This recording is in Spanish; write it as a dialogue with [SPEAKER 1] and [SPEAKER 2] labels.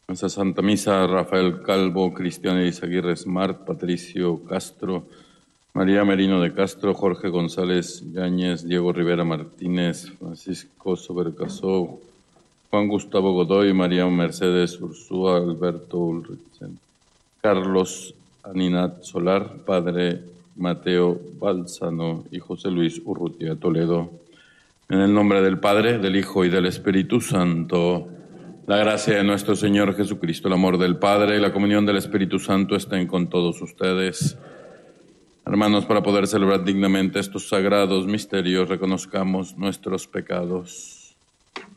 [SPEAKER 1] Nuestra Santa Misa, Rafael Calvo, Cristiana Izaguirre Smart, Patricio Castro, María Merino de Castro, Jorge González Yáñez, Diego Rivera Martínez, Francisco Sobercasó, Juan Gustavo Godoy, María Mercedes Ursúa, Alberto Ulrichsen, Carlos Aninat Solar, Padre Mateo Balsano y José Luis Urrutia Toledo. En el nombre del Padre, del Hijo y del Espíritu Santo. La gracia de nuestro Señor Jesucristo, el amor del Padre y la comunión del Espíritu Santo estén con todos ustedes. Hermanos, para poder celebrar dignamente estos sagrados misterios, reconozcamos nuestros pecados.